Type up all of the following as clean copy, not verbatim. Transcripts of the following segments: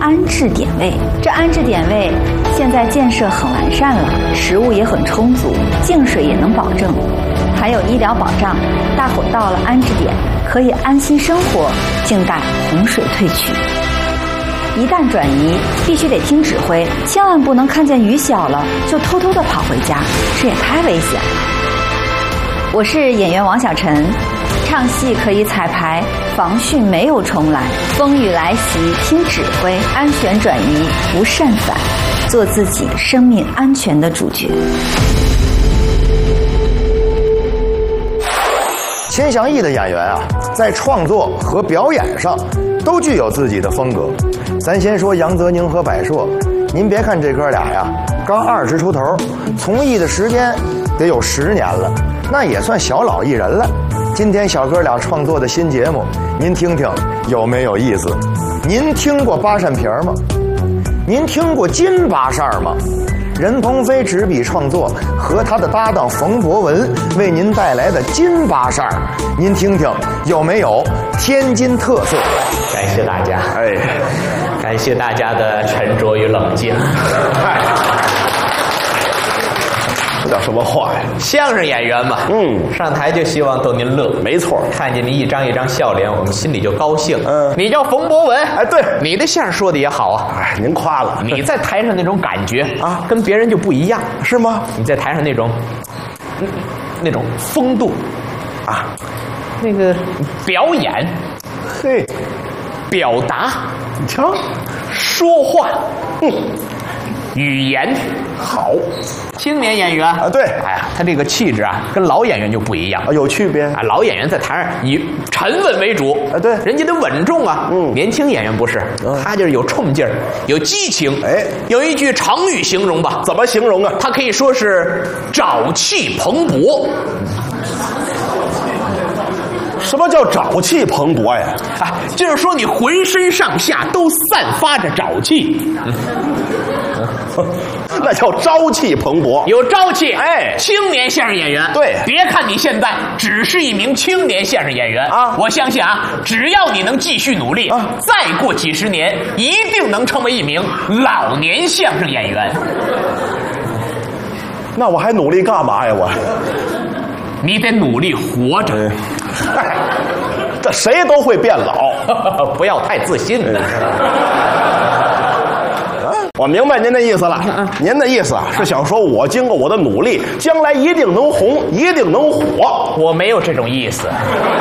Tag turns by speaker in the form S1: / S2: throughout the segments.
S1: 安置点位。这安置点位现在建设很完善了，食物也很充足，净水也能保证，还有医疗保障。大伙到了安置点，可以安心生活，静待洪水退去。一旦转移，必须得听指挥，千万不能看见雨小了就偷偷的跑回家，这也太危险了。我是演员王小晨，唱戏可以彩排，防汛没有重来，风雨来袭听指挥，安全转移不擅返，做自己生命安全的主角。
S2: 钱翔毅的演员啊，在创作和表演上都具有自己的风格。咱先说杨泽宁和百硕，您别看这哥俩呀，刚20出头，从艺的时间得有10年了，那也算小老艺人了。今天小哥俩创作的新节目，您听听有没有意思？您听过八扇屏吗？您听过金八扇吗？任鹏飞执笔创作，和他的搭档冯博文为您带来的金八扇，您听听有没有天津特色？
S3: 感谢大家，感谢大家的沉着与冷静。
S2: 这叫什么话呀？
S3: 相声演员嘛，上台就希望逗您乐，没错。看见您一张一张笑脸，我们心里就高兴。你叫冯博文，
S2: 对，
S3: 你的相声说的也好啊。
S2: 您夸了。
S3: 你在台上那种感觉啊，跟别人就不一样，
S2: 是吗？
S3: 你在台上那种风度啊，那个表演，表达，
S2: 你瞧，
S3: 说话，语言好。青年演员啊，
S2: 对，
S3: 他这个气质啊，跟老演员就不一样，
S2: 有区别
S3: 啊。老演员在台上以沉稳为主，
S2: 对，
S3: 人家得稳重啊。年轻演员不是，他就是有冲劲儿，有激情。有一句成语形容吧，
S2: 怎么形容啊？
S3: 他可以说是朝气蓬勃。
S2: 什么叫朝气蓬勃呀？
S3: 就是说你浑身上下都散发着朝气。
S2: 那叫朝气蓬勃，
S3: 有朝气。青年相声演员，
S2: 对，
S3: 别看你现在只是一名青年相声演员啊，我相信啊，只要你能继续努力，再过几10年，一定能成为一名老年相声演员。
S2: 那我还努力干嘛呀？
S3: 你得努力活着。
S2: 这谁都会变老，
S3: 不要太自信了。
S2: 我明白您的意思了。您的意思啊，是想说我经过我的努力，将来一定能红，一定能火。
S3: 我没有这种意思。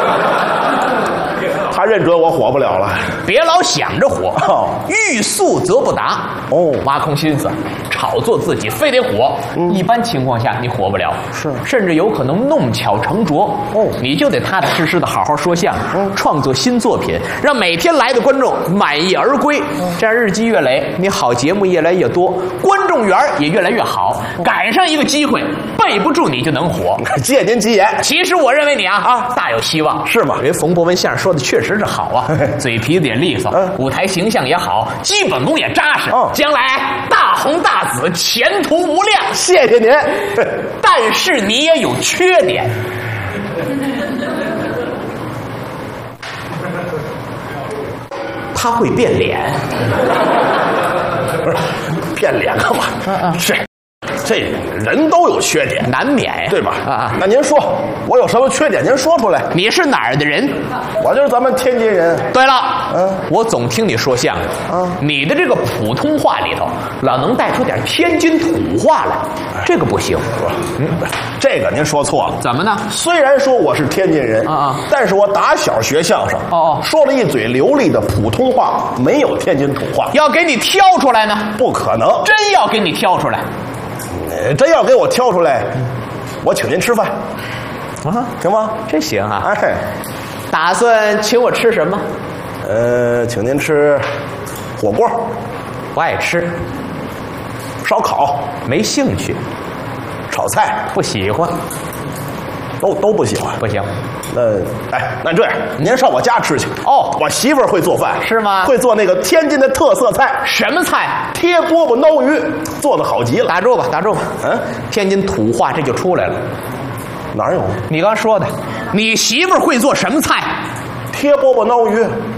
S2: 他认准我火不了了。
S3: 别老想着火，欲速则不达。挖空心思炒作自己，非得火。一般情况下你火不了，甚至有可能弄巧成拙。你就得踏踏实实的好好说相声，创作新作品，让每天来的观众满意而归。这样日积月累，你好节目越来越多，观众缘也越来越好。赶上一个机会，背不住你就能火。
S2: 借您吉言。
S3: 其实我认为你大有希望，
S2: 是吗？
S3: 因为冯博文相声说的确实是好啊，嘴皮子也利索，舞台形象也好，基本功也扎实，将来大红大紫，前途无量。
S2: 谢谢您。
S3: 但是你也有缺点。他会变脸。
S2: 不是变脸干嘛？是这人都有缺点，
S3: 难免，
S2: 对吧？那您说我有什么缺点？您说出来。
S3: 你是哪儿的人？
S2: 我就是咱们天津人。
S3: 对了，我总听你说相声，你的这个普通话里头老能带出点天津土话来，这个不行。
S2: 这个您说错了。
S3: 怎么呢？
S2: 虽然说我是天津人但是我打小学相声，说了一嘴流利的普通话，没有天津土话。
S3: 要给你挑出来呢？
S2: 不可能。
S3: 真要给你挑出来，
S2: 真要给我挑出来，我请您吃饭行吗？
S3: 这行啊。打算请我吃什么？
S2: 请您吃火锅。
S3: 不爱吃。
S2: 烧烤
S3: 没兴趣。
S2: 炒菜
S3: 不喜欢。
S2: 都不喜欢。
S3: 不行。
S2: 那这样您上我家吃去。我媳妇儿会做饭。
S3: 是吗？
S2: 会做那个天津的特色菜。
S3: 什么菜？
S2: 贴饽饽捞鱼，做得好极了。
S3: 打住吧。天津土话这就出来了。
S2: 哪有？
S3: 你刚说的，你媳妇儿会做什么菜？
S2: 贴饽饽捞鱼。